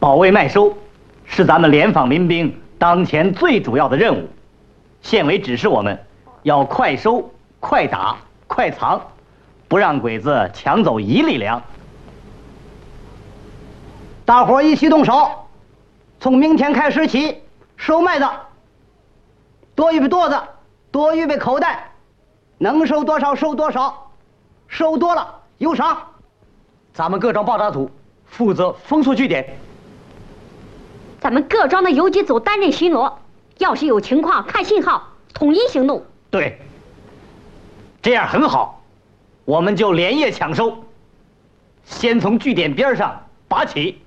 保卫麦收是咱们联防民兵当前最主要的任务。县委指示我们要快收、快打、快藏，不让鬼子抢走一粒粮。 大伙一起动手，从明天开始起收麦子，多预备垛子，多预备口袋，能收多少收多少，收多了有赏。 咱们各庄报答组负责封锁据点。 咱们各庄的游击组担任巡逻，要是有情况看信号，统一行动。 对，这样很好，我们就连夜抢收，先从据点边上拔起。